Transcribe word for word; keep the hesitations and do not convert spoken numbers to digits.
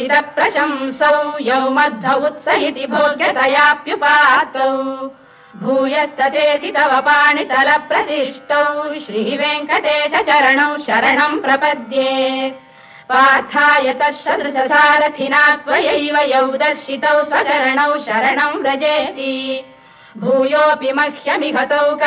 विचित प्रशंसौ यौ मध्व उत्स इति भोग्यतयाप्युपातौ भूयस्ततेति तव पाणितल प्रतिष्ठौ श्रीवेङ्कटेश चरणौ शरणं प्रपद्ये पार्थाय तत्सदृशसारथिना त्वयैव यौ दर्शितौ स्वचरणौ शरणं व्रजेति भूयोऽपि मह्यमिघतौ